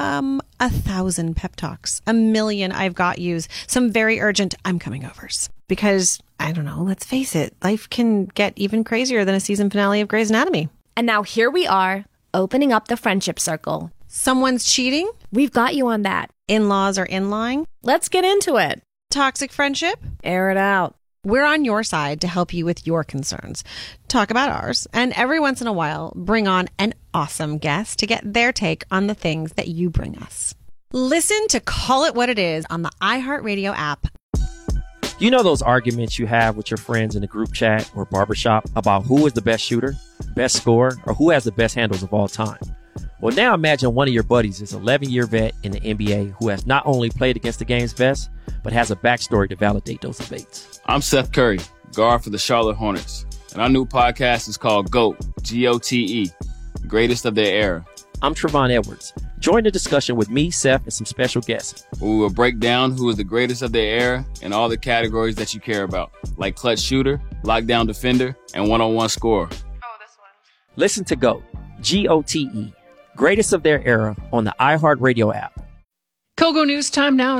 Speaker 11: 1,000 pep talks, 1,000,000 I've got yous, some very urgent I'm coming overs. Because, I don't know, let's face it, life can get even crazier than a season finale of Grey's Anatomy.
Speaker 12: And now here we are, opening up the friendship circle.
Speaker 11: Someone's cheating?
Speaker 12: We've got you on that.
Speaker 11: In-laws are in-lying?
Speaker 12: Let's get into it.
Speaker 11: Toxic friendship?
Speaker 12: Air it out.
Speaker 11: We're on your side to help you with your concerns. Talk about ours, and every once in a while, bring on an awesome guest to get their take on the things that you bring us. Listen to Call It What It Is on the iHeartRadio app.
Speaker 14: You know those arguments you have with your friends in a group chat or barbershop about who is the best shooter, best scorer, or who has the best handles of all time? Well, now imagine one of your buddies is an 11-year vet in the NBA who has not only played against the game's best, but has a backstory to validate those debates.
Speaker 15: I'm Seth Curry, guard for the Charlotte Hornets, and our new podcast is called GOAT, G-O-T-E, Greatest of Their Era.
Speaker 14: I'm Trevon Edwards. Join the discussion with me, Seth, and some special guests.
Speaker 15: We will break down who is the greatest of their era in all the categories that you care about, like clutch shooter, lockdown defender, and one-on-one scorer.
Speaker 14: Listen to GOAT, G-O-T-E, Greatest of Their Era on the iHeartRadio app.
Speaker 2: Kogo News time now,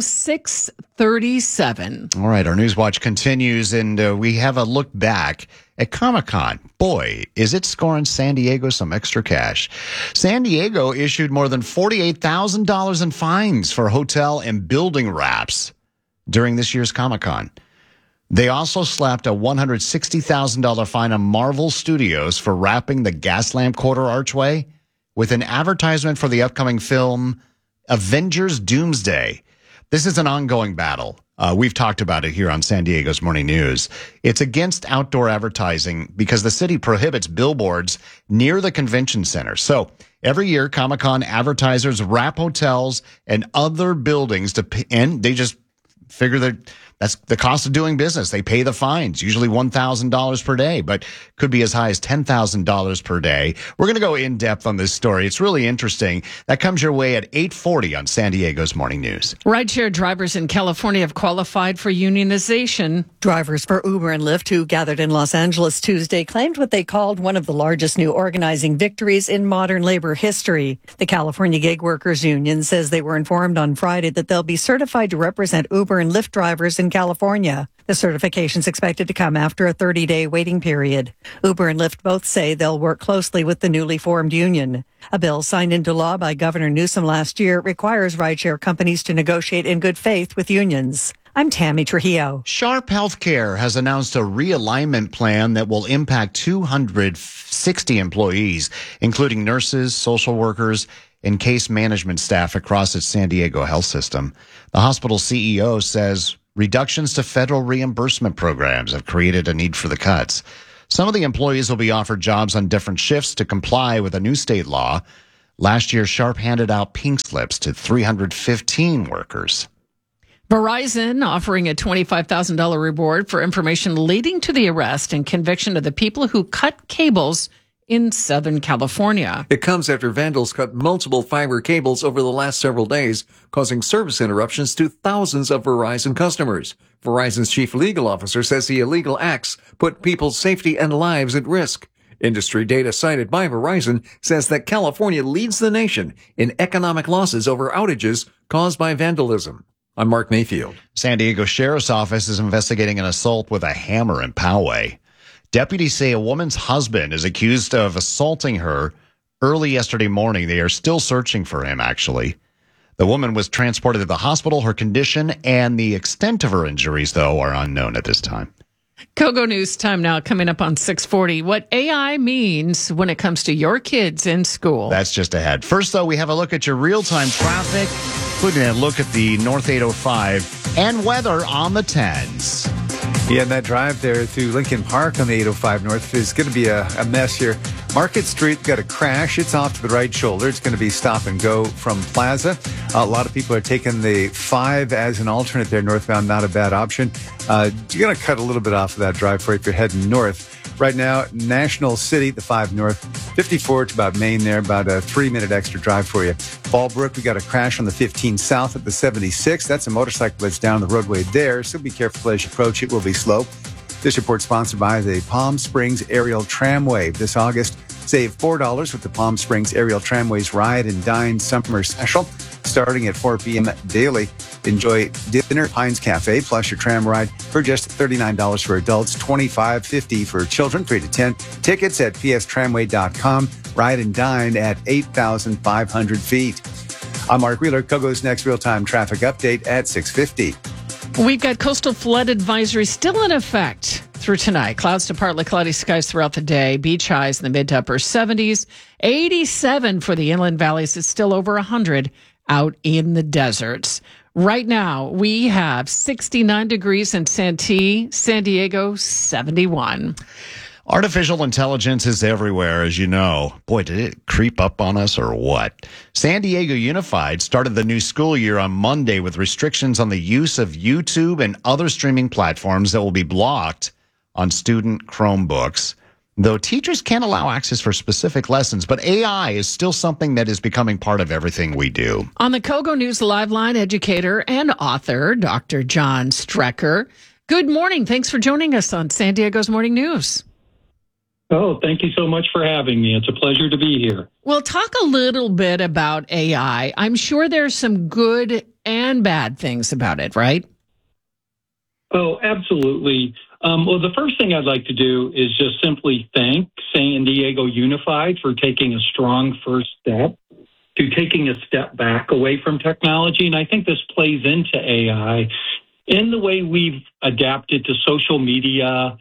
Speaker 2: 6:37.
Speaker 4: All right, our News Watch continues, and we have a look back at Comic-Con. Boy, is it scoring San Diego some extra cash. San Diego issued more than $48,000 in fines for hotel and building wraps during this year's Comic-Con. They also slapped a $160,000 fine on Marvel Studios for wrapping the Gaslamp Quarter Archway with an advertisement for the upcoming film Avengers Doomsday. This is an ongoing battle. We've talked about it here on San Diego's Morning News. It's against outdoor advertising because the city prohibits billboards near the convention center. So every year, Comic-Con advertisers wrap hotels and other buildings and they just figure that that's the cost of doing business. They pay the fines, usually $1,000 per day, but could be as high as $10,000 per day. We're going to go in depth on this story. It's really interesting. That comes your way at 8:40 on San Diego's Morning News.
Speaker 2: Rideshare drivers in California have qualified for unionization.
Speaker 16: Drivers for Uber and Lyft who gathered in Los Angeles Tuesday claimed what they called one of the largest new organizing victories in modern labor history. The California Gig Workers Union says they were informed on Friday that they'll be certified to represent Uber and Lyft drivers in California. The certification is expected to come after a 30-day waiting period. Uber and Lyft both say they'll work closely with the newly formed union. A bill signed into law by Governor Newsom last year requires rideshare companies to negotiate in good faith with unions. I'm Tammy Trujillo.
Speaker 4: Sharp Healthcare has announced a realignment plan that will impact 260 employees, including nurses, social workers, and case management staff across its San Diego health system. The hospital CEO says reductions to federal reimbursement programs have created a need for the cuts. Some of the employees will be offered jobs on different shifts to comply with a new state law. Last year, Sharp handed out pink slips to 315 workers.
Speaker 2: Verizon offering a $25,000 reward for information leading to the arrest and conviction of the people who cut cables in Southern California.
Speaker 3: It comes after vandals cut multiple fiber cables over the last several days, causing service interruptions to thousands of Verizon customers. Verizon's chief legal officer says the illegal acts put people's safety and lives at risk. Industry data cited by Verizon says that California leads the nation in economic losses over outages caused by vandalism. I'm Mark Mayfield.
Speaker 4: San Diego Sheriff's Office is investigating an assault with a hammer in Poway. Deputies say a woman's husband is accused of assaulting her early yesterday morning. They are still searching for him, actually. The woman was transported to the hospital. Her condition and the extent of her injuries, though, are unknown at this time.
Speaker 2: Kogo News time now coming up on 640. What AI means when it comes to your kids in school.
Speaker 4: That's just ahead. First, though, we have a look at your real-time traffic, including a look at the North 805 and weather on the 10s.
Speaker 13: Yeah, and that drive there through Lincoln Park on the 805 North is going to be a mess here. Market Street got a crash. It's off to the right shoulder. It's going to be stop and go from Plaza. A lot of people are taking the 5 as an alternate there northbound. Not a bad option. You're going to cut a little bit off of that drive for you if you're heading north. Right now, National City, the 5 north, 54 to about Main there, about a 3-minute extra drive for you. Fallbrook, we got a crash on the 15 south at the 76. That's a motorcycle that's down the roadway there, so be careful as you approach. It will be slow. This report sponsored by the Palm Springs Aerial Tramway. This August, save $4 with the Palm Springs Aerial Tramway's Ride and Dine Summer Special, starting at 4 p.m. daily. Enjoy dinner at Pines Cafe plus your tram ride for just $39 for adults, $25.50 for children 3 to 10. Tickets at pstramway.com. Ride and dine at 8,500 feet. I'm Mark Wheeler. Kogo's next real-time traffic update at 6:50.
Speaker 2: We've got coastal flood advisory still in effect through tonight. Clouds to partly cloudy skies throughout the day. Beach highs in the mid to upper 70s. 87 for the inland valleys. It's still over 100 out in the deserts. Right now, we have 69 degrees in Santee, San Diego, 71.
Speaker 4: Artificial intelligence is everywhere, as you know. Boy, did it creep up on us or what? San Diego Unified started the new school year on Monday with restrictions on the use of YouTube and other streaming platforms that will be blocked on student Chromebooks. Though teachers can allow access for specific lessons, but AI is still something that is becoming part of everything we do.
Speaker 2: On the Kogo News Live Line, educator and author, Dr. John Strecker. Good morning. Thanks for joining us on San Diego's Morning News.
Speaker 5: Oh, thank you so much for having me. It's a pleasure to be here.
Speaker 2: Well, talk a little bit about AI. I'm sure there's some good and bad things about it, right?
Speaker 5: Oh, absolutely. Well, the first thing I'd like to do is just simply thank San Diego Unified for taking a strong first step to taking a step back away from technology. And I think this plays into AI in the way we've adapted to social media,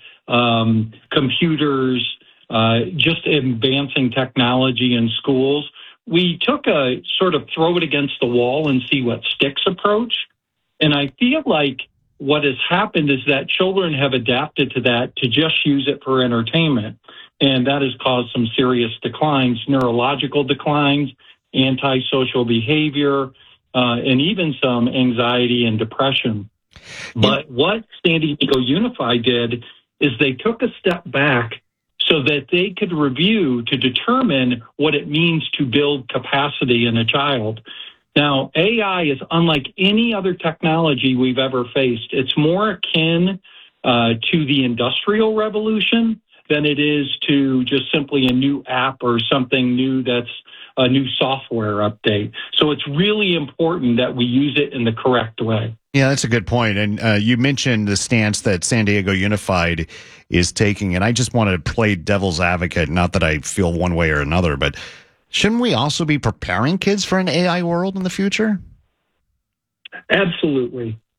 Speaker 5: computers, just advancing technology in schools. We took a sort of throw it against the wall and see what sticks approach. And I feel like what has happened is that children have adapted to that to just use it for entertainment. And that has caused some serious declines, neurological declines, antisocial behavior, and even some anxiety and depression. But what San Diego Unified did is they took a step back so that they could review to determine what it means to build capacity in a child. Now, AI is unlike any other technology we've ever faced. It's more akin to the Industrial Revolution than it is to just simply a new app or something new that's a new software update. So it's really important that we use it in the correct way.
Speaker 4: Yeah, that's a good point. And you mentioned the stance that San Diego Unified is taking, and I just want to play devil's advocate, not that I feel one way or another, but shouldn't we also be preparing kids for an AI world in the future?
Speaker 5: Absolutely.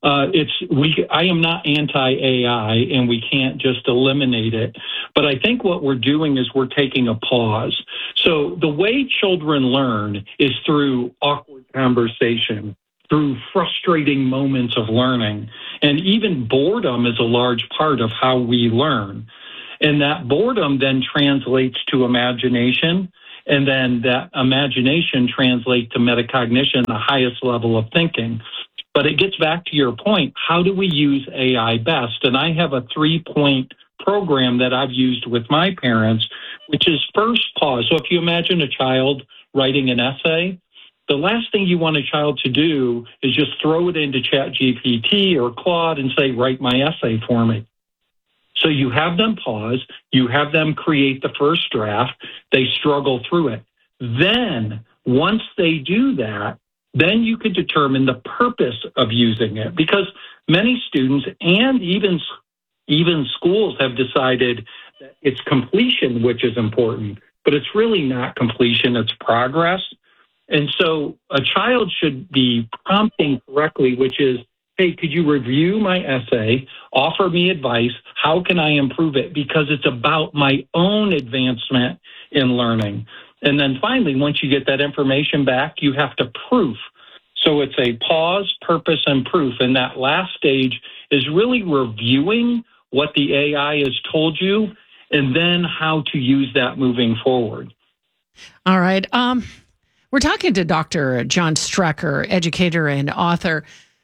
Speaker 5: I am not anti-AI, and we can't just eliminate it. But I think what we're doing is we're taking a pause. So the way children learn is through awkward conversation, through frustrating moments of learning, and even boredom is a large part of how we learn. And that boredom then translates to imagination, and then that imagination translates to metacognition, the highest level of thinking. But it gets back to your point, how do we use AI best? And I have a 3-point program that I've used with my parents, which is first pause. So if you imagine a child writing an essay, the last thing you want a child to do is just throw it into ChatGPT or Claude and say, write my essay for me. So you have them pause, you have them create the first draft, they struggle through it. Then, once they do that, then you could determine the purpose of using it. Because many students and even schools have decided that it's completion which is important, but it's really not completion, it's progress. And so a child should be prompting correctly, which is, hey, could you review my essay, offer me advice, how can I improve it? Because it's about my own advancement in learning. And then finally, once you get that information back, you have to proof. So it's a pause, purpose, and proof. And that last stage is really reviewing what the AI has told you and then how to use that moving forward.
Speaker 2: All right. We're talking to Dr. John Strecker, educator and author.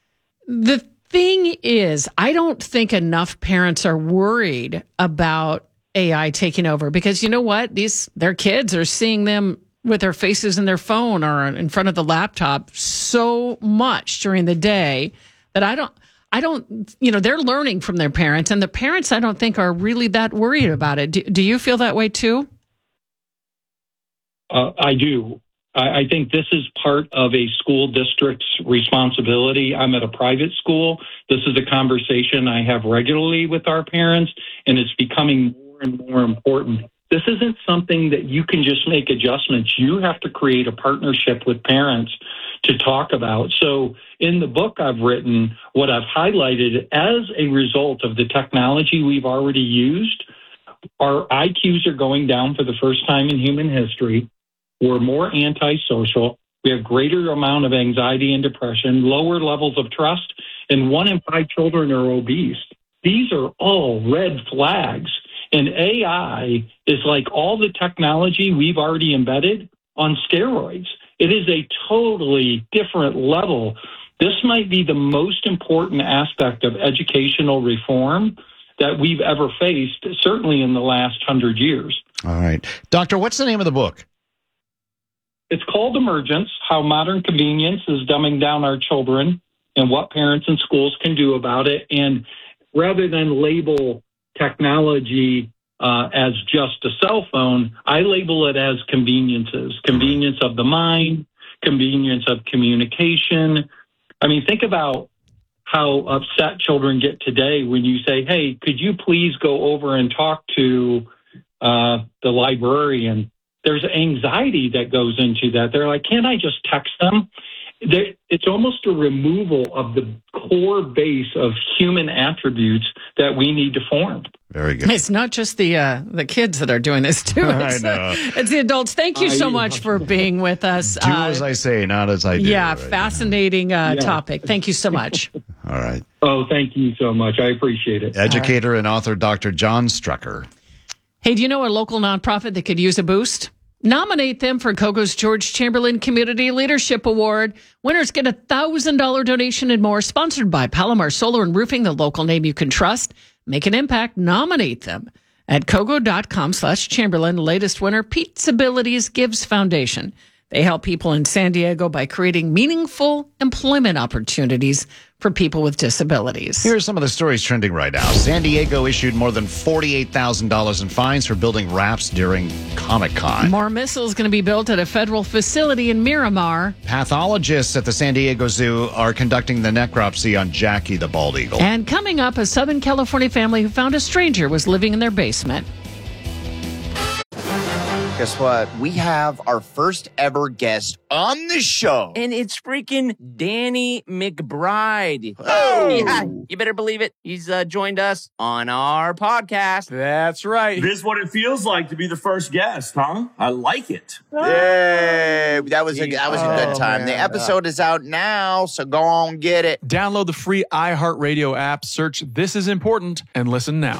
Speaker 2: The thing is, I don't think enough parents are worried about AI taking over because you know what? Their kids are seeing them with their faces in their phone or in front of the laptop so much during the day that I don't, they're learning from their parents, and the parents I don't think are really that worried about it. Do you feel that way too?
Speaker 5: I do. I think this is part of a school district's responsibility. I'm at a private school. This is a conversation I have regularly with our parents, and it's becoming more and more important. This isn't something that you can just make adjustments. You have to create a partnership with parents to talk about. So in the book I've written, what I've highlighted as a result of the technology we've already used, our IQs are going down for the first time in human history. We're more antisocial. We have greater amount of anxiety and depression, lower levels of trust, and 1 in 5 children are obese. These are all red flags. And AI is like all the technology we've already embedded on steroids. It is a totally different level. This might be the most important aspect of educational reform that we've ever faced, certainly in the last 100 years.
Speaker 4: All right. Doctor, what's the name of the book?
Speaker 5: It's called Emergence, How Modern Convenience is Dumbing Down Our Children and What Parents and Schools Can Do About It. And rather than label technology as just a cell phone, I label it as conveniences, convenience of the mind, convenience of communication. I mean, think about how upset children get today when you say, hey, could you please go over and talk to the librarian? There's anxiety that goes into that. They're like, can't I just text them? It's almost a removal of the core base of human attributes that we need to form.
Speaker 4: Very good.
Speaker 2: It's not just the kids that are doing this too.
Speaker 4: I know.
Speaker 2: It's the adults. Thank you so much for being with us.
Speaker 4: Do as I say, not as I do.
Speaker 2: Yeah,
Speaker 4: right?
Speaker 2: fascinating topic. Thank you so much.
Speaker 4: All right.
Speaker 5: Oh, thank you so much. I appreciate it.
Speaker 4: Educator and author Dr. John Strecker.
Speaker 2: Hey, do you know a local nonprofit that could use a boost? Nominate them for Kogo's George Chamberlain Community Leadership Award. Winners get a $1,000 donation and more, sponsored by Palomar Solar and Roofing, the local name you can trust. Make an impact. Nominate them at kogo.com/Chamberlain. Latest winner, Pete's Abilities Gives Foundation. They help people in San Diego by creating meaningful employment opportunities for people with disabilities.
Speaker 4: Here are some of the stories trending right now. San Diego issued more than $48,000 in fines for building rafts during Comic-Con.
Speaker 2: More missiles going to be built at a federal facility in Miramar.
Speaker 4: Pathologists at the San Diego Zoo are conducting the necropsy on Jackie the bald eagle.
Speaker 2: And coming up, a Southern California family who found a stranger was living in their basement.
Speaker 6: Guess what? We have our first ever guest on the show.
Speaker 7: And it's freaking Danny McBride.
Speaker 6: Oh!
Speaker 7: Yeah, you better believe it. He's joined us on our podcast.
Speaker 17: That's right. This is what it feels like to be the first guest, huh? I like it.
Speaker 6: Yay! That was a good time.
Speaker 17: Man.
Speaker 6: The episode is out now, so go on get it.
Speaker 18: Download the free iHeartRadio app, search This Is Important, and listen now.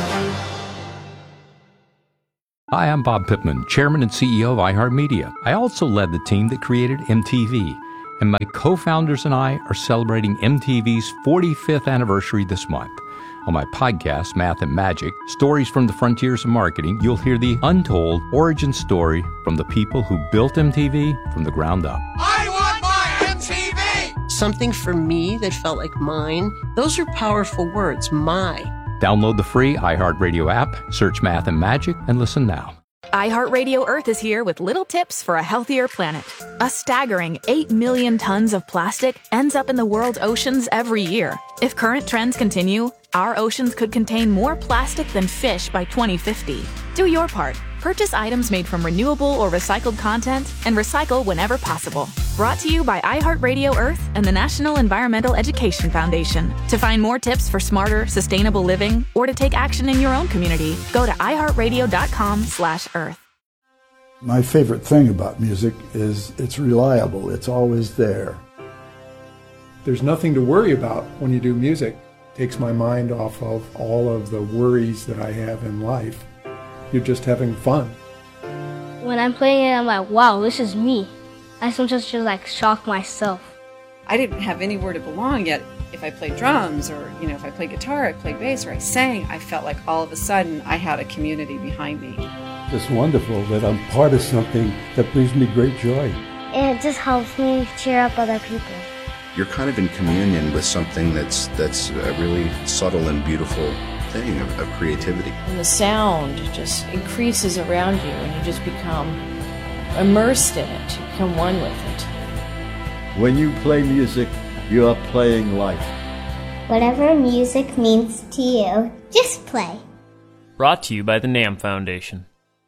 Speaker 21: Hi, I'm Bob Pittman, Chairman and CEO of iHeartMedia. I also led the team that created MTV, and my co-founders and I are celebrating MTV's 45th anniversary this month. On my podcast, Math and Magic, Stories from the Frontiers of Marketing, you'll hear the untold origin story from the people who built MTV from the ground up.
Speaker 22: I want my MTV! Something for me that felt like mine. Those are powerful words, my.
Speaker 21: Download the free iHeartRadio app, search Math and Magic, and listen now.
Speaker 19: iHeartRadio Earth is here with little tips for a healthier planet. A staggering 8 million tons of plastic ends up in the world's oceans every year. If current trends continue, our oceans could contain more plastic than fish by 2050. Do your part. Purchase items made from renewable or recycled content and recycle whenever possible. Brought to you by iHeartRadio Earth and the National Environmental Education Foundation. To find more tips for smarter, sustainable living or to take action in your own community, go to iHeartRadio.com/Earth.
Speaker 20: My favorite thing about music is it's reliable. It's always there. There's nothing to worry about when you do music. It takes my mind off of all of the worries that I have in life. You're just having fun.
Speaker 23: When I'm playing it, I'm like, wow, this is me. I sometimes just like shock myself.
Speaker 24: I didn't have anywhere to belong yet. If I played drums or, if I played guitar, I played bass, or I sang, I felt like all of a sudden I had a community behind me.
Speaker 20: It's wonderful that I'm part of something that brings me great joy.
Speaker 23: And it just helps me cheer up other people.
Speaker 25: You're kind of in communion with something that's a really subtle and beautiful thing of creativity.
Speaker 30: And the sound just increases around you and you just become immersed in it. You become one with it.
Speaker 20: When you play music, you are playing life.
Speaker 23: Whatever music means to you, just play.
Speaker 31: Brought to you by the NAM Foundation.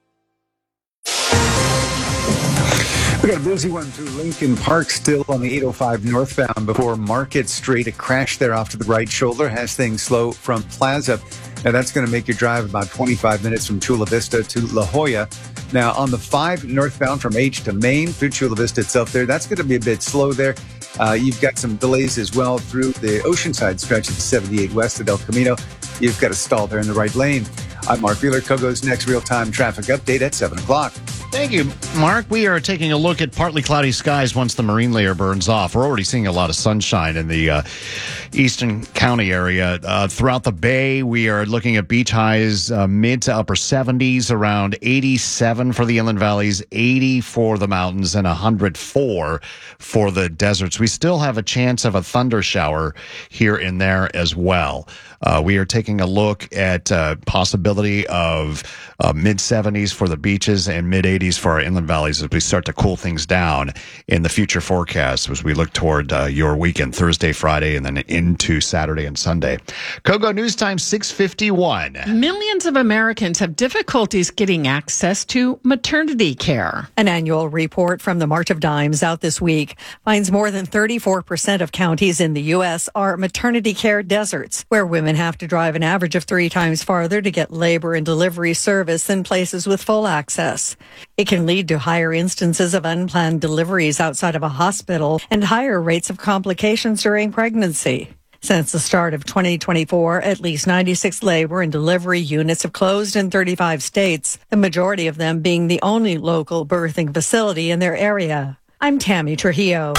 Speaker 13: We got a busy one through Lincoln Park still on the 805 northbound before Market Street. A crash there off to the right shoulder has things slow from Plaza. Now that's going to make your drive about 25 minutes from Chula Vista to La Jolla. Now on the 5 northbound from H to Main through Chula Vista itself there, that's going to be a bit slow there. You've got some delays as well through the Oceanside stretch of the 78 west of El Camino. You've got a stall there in the right lane. I'm Mark Wheeler. Kogo's next real-time traffic update at 7 o'clock.
Speaker 4: Thank you, Mark. We are taking a look at partly cloudy skies once the marine layer burns off. We're already seeing a lot of sunshine in the eastern county area. Throughout the bay, we are looking at beach highs mid to upper 70s, around 87 for the inland valleys, 80 for the mountains, and 104 for the deserts. We still have a chance of a thunder shower here and there as well. We are taking a look at possibility of mid-70s for the beaches and mid-80s for our inland valleys as we start to cool things down in the future forecast as we look toward your weekend, Thursday, Friday, and then into Saturday and Sunday. Kogo News Time 6:51.
Speaker 2: Millions of Americans have difficulties getting access to maternity care.
Speaker 16: An annual report from the March of Dimes out this week finds more than 34% of counties in the U.S. are maternity care deserts, where women have to drive an average of 3 times farther to get labor and delivery service than places with full access. It can lead to higher instances of unplanned deliveries outside of a hospital and higher rates of complications during pregnancy. Since the start of 2024, at least 96 labor and delivery units have closed in 35 states, the majority of them being the only local birthing facility in their area. I'm Tammy Trujillo.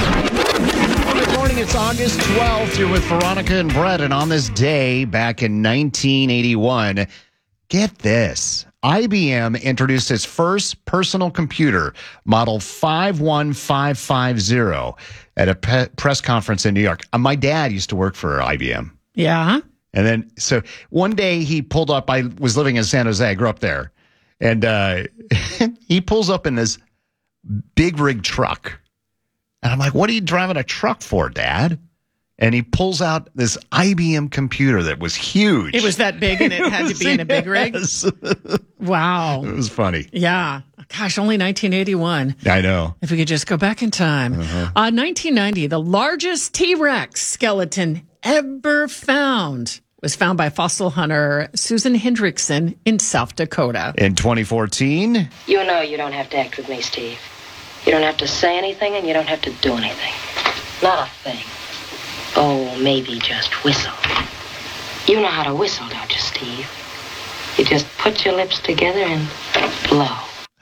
Speaker 4: Good morning. It's August 12th. You're with Veronica and Brett, and on this day back in 1981, get this. IBM introduced its first personal computer, model 51550, at a press conference in New York. My dad used to work for IBM.
Speaker 2: Yeah.
Speaker 4: And then, so one day he pulled up. I was living in San Jose. I grew up there. And he pulls up in this big rig truck. And I'm like, what are you driving a truck for, Dad? and he pulls out this IBM computer that was huge.
Speaker 2: It was that big, and it had to be in a big rig? Wow.
Speaker 4: It was funny.
Speaker 2: Yeah. Gosh, only 1981.
Speaker 4: I know.
Speaker 2: If we could just go back in time. 1990, the largest T-Rex skeleton ever found was found by fossil hunter Susan Hendrickson in South Dakota.
Speaker 4: In 2014...
Speaker 1: You know you don't have to act with me, Steve. You don't have to say anything, and you don't have to do anything. Not a thing. Oh, maybe just whistle. You know how to whistle, don't you, Steve? You just put your lips together and blow.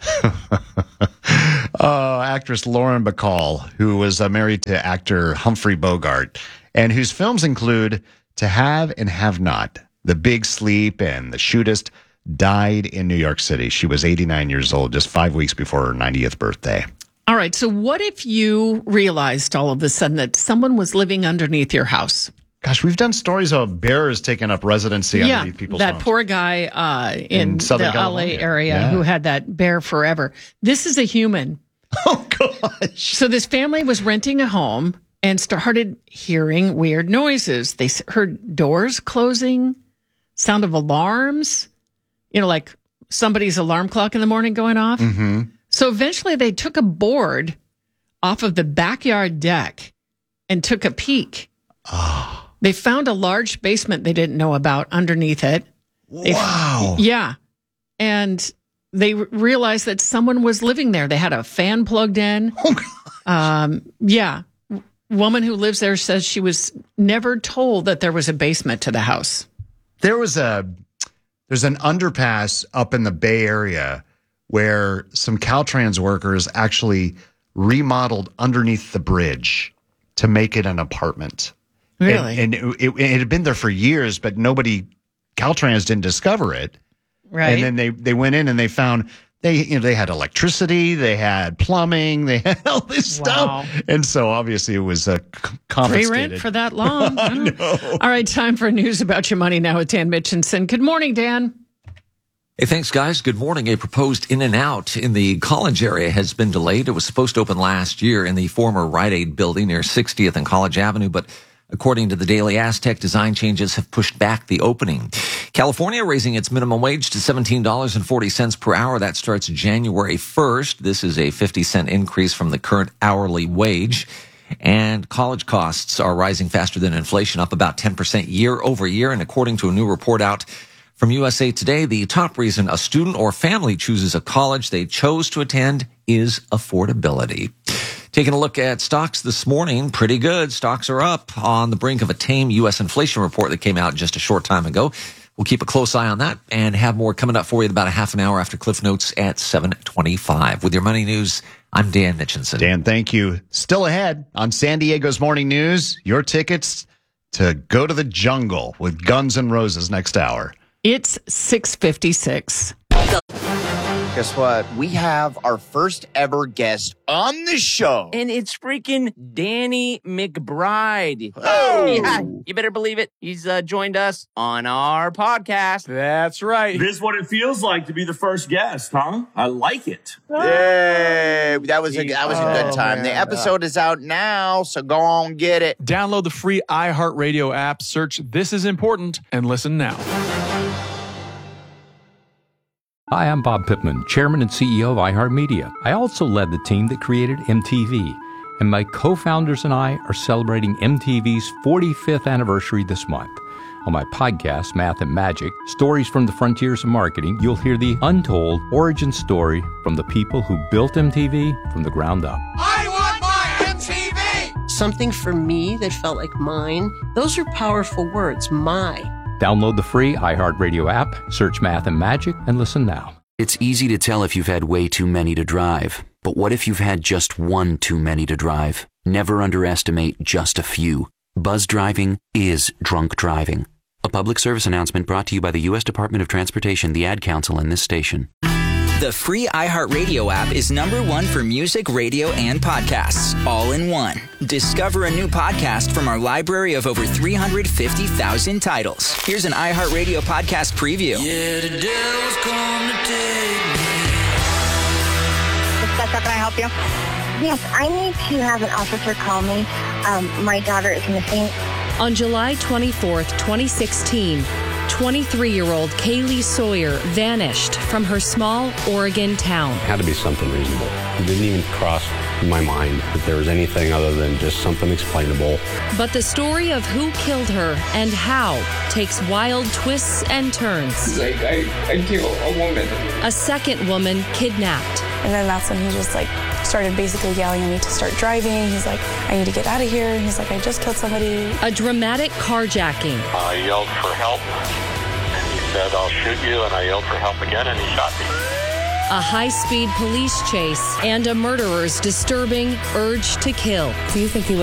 Speaker 4: Actress Lauren Bacall, who was married to actor Humphrey Bogart, and whose films include To Have and Have Not, The Big Sleep, and The Shootist, died in New York City. She was 89 years old, just 5 weeks before her 90th birthday.
Speaker 2: All right, so what if you realized all of a sudden that someone was living underneath your house?
Speaker 4: Gosh, we've done stories of bears taking up residency underneath people's homes.
Speaker 2: That poor guy in
Speaker 4: Southern
Speaker 2: the
Speaker 4: California.
Speaker 2: LA area who had that bear forever. This is a human.
Speaker 4: Oh, gosh.
Speaker 2: So this family was renting a home and started hearing weird noises. They heard doors closing, sound of alarms, like somebody's alarm clock in the morning going off.
Speaker 4: Mm-hmm.
Speaker 2: So eventually they took a board off of the backyard deck and took a peek.
Speaker 4: Oh.
Speaker 2: They found a large basement they didn't know about underneath it.
Speaker 4: Wow.
Speaker 2: Yeah. And they realized that someone was living there. They had a fan plugged in. Yeah. Woman who lives there says she was never told that there was a basement to the house.
Speaker 4: There's an underpass up in the Bay Area where some Caltrans workers actually remodeled underneath the bridge to make it an apartment.
Speaker 2: Really?
Speaker 4: And it had been there for years, but Caltrans didn't discover it.
Speaker 2: Right.
Speaker 4: And then they went in and they found they had electricity, they had plumbing, they had all this stuff. And so obviously it was confiscated.
Speaker 2: Free rent for that long? All right, time for news about your money now with Dan Mitchinson. Good morning, Dan.
Speaker 8: Hey, thanks, guys. Good morning. A proposed In-N-Out in the College area has been delayed. It was supposed to open last year in the former Rite Aid building near 60th and College Avenue, but according to the Daily Aztec, design changes have pushed back the opening. California raising its minimum wage to $17.40 per hour. That starts January 1st. This is a 50-cent increase from the current hourly wage. And college costs are rising faster than inflation, up about 10% year over year. And according to a new report out from USA Today, the top reason a student or family chooses a college they chose to attend is affordability. Taking a look at stocks this morning, pretty good. Stocks are up on the brink of a tame U.S. inflation report that came out just a short time ago. We'll keep a close eye on that and have more coming up for you in about a half an hour after Cliff Notes at 7:25. With your money news, I'm Dan Mitchinson.
Speaker 4: Dan, thank you. Still ahead on San Diego's Morning News, your tickets to go to the jungle with Guns N' Roses next hour.
Speaker 2: It's 6:56.
Speaker 6: Guess what? We have our first ever guest on the show.
Speaker 7: And it's freaking Danny McBride.
Speaker 6: Oh!
Speaker 7: Yeah, you better believe it. He's joined us on our podcast.
Speaker 17: That's right. This is what it feels like to be the first guest, huh? I like it.
Speaker 6: Yay! That was a good time.
Speaker 17: Man.
Speaker 6: The episode is out now, so go on get it.
Speaker 18: Download the free iHeartRadio app, search This Is Important, and listen now.
Speaker 21: Hi, I'm Bob Pittman, Chairman and CEO of iHeartMedia. I also led the team that created MTV, and my co-founders and I are celebrating MTV's 45th anniversary this month. On my podcast, Math and Magic, Stories from the Frontiers of Marketing, you'll hear the untold origin story from the people who built MTV from the ground up.
Speaker 22: I want my MTV! Something for me that felt like mine. Those are powerful words, my.
Speaker 21: Download the free iHeartRadio app, search Math and Magic, and listen now.
Speaker 9: It's easy to tell if you've had way too many to drive. But what if you've had just one too many to drive? Never underestimate just a few. Buzz driving is drunk driving. A public service announcement brought to you by the U.S. Department of Transportation, the Ad Council, and this station.
Speaker 10: The free iHeartRadio app is #1 for music, radio, and podcasts, all in one. Discover a new podcast from our library of over 350,000 titles. Here's an iHeartRadio podcast preview.
Speaker 11: Yeah, the devil's come to take me.
Speaker 12: Can I help you?
Speaker 3: Yes, I need to have an officer call me. My daughter is missing.
Speaker 5: On July 24th, 2016, 23-year-old Kaylee Sawyer vanished from her small Oregon town.
Speaker 11: It had to be something reasonable. It didn't even cross my mind that there was anything other than just something explainable.
Speaker 5: But the story of who killed her and how takes wild twists and turns.
Speaker 12: Like, I killed a woman.
Speaker 5: A second woman kidnapped.
Speaker 14: And then that's when he just started basically yelling at me to start driving. He's like, I need to get out of here. He's like, I just killed somebody.
Speaker 5: A dramatic carjacking.
Speaker 15: I yelled for help, and he said, I'll shoot you, and I yelled for help again, and he shot me.
Speaker 5: A high-speed police chase and a murderer's disturbing urge to kill.
Speaker 14: Do you think he would